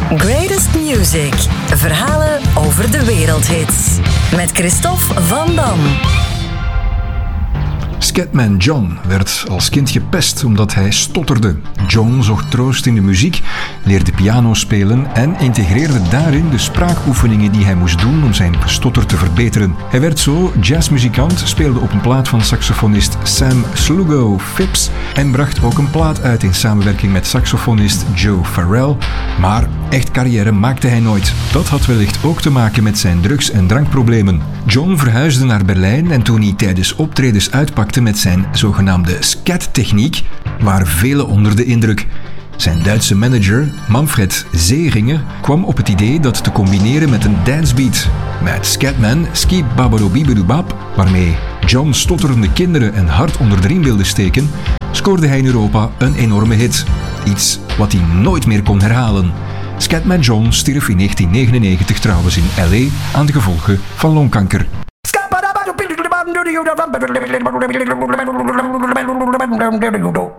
Greatest Music. Verhalen over de wereldhits. Met Christophe Van Dam. Scatman John werd als kind gepest omdat hij stotterde. John zocht troost in de muziek, leerde piano spelen en integreerde daarin de spraakoefeningen die hij moest doen om zijn gestotter te verbeteren. Hij werd zo jazzmuzikant, speelde op een plaat van saxofonist Sam Slugo Phipps en bracht ook een plaat uit in samenwerking met saxofonist Joe Farrell. Maar echt carrière maakte hij nooit. Dat had wellicht ook te maken met zijn drugs- en drankproblemen. John verhuisde naar Berlijn en toen hij tijdens optredens uitpakte met zijn zogenaamde scat-techniek, waren velen onder de indruk. Zijn Duitse manager, Manfred Zeeringer, kwam op het idee dat te combineren met een dancebeat. Met Scatman, Skip Babadobibidubab, waarmee John stotterende kinderen een hart onder de riem wilde steken, scoorde hij in Europa een enorme hit. Iets wat hij nooit meer kon herhalen. Scatman John stierf in 1999 trouwens in L.A. aan de gevolgen van longkanker. There we go.